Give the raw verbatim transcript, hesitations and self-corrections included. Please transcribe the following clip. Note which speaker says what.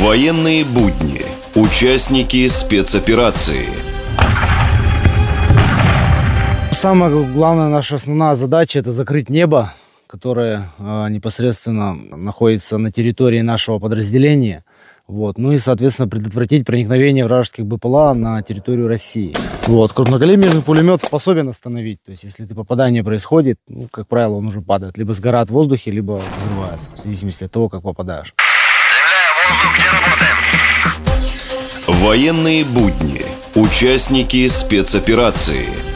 Speaker 1: Военные будни. Участники спецоперации.
Speaker 2: Самая главная наша основная задача – это закрыть небо, которое э, непосредственно находится на территории нашего подразделения. Вот. Ну и, соответственно, предотвратить проникновение вражеских БПЛА на территорию России. Вот. Крупнокалиберный пулемет способен остановить. То есть, если это попадание происходит, ну, как правило, он уже падает. Либо сгорает в воздухе, либо взрывается, в зависимости от того, как попадаешь.
Speaker 1: Земля, воздух, где работаем? Военные будни. Участники спецоперации.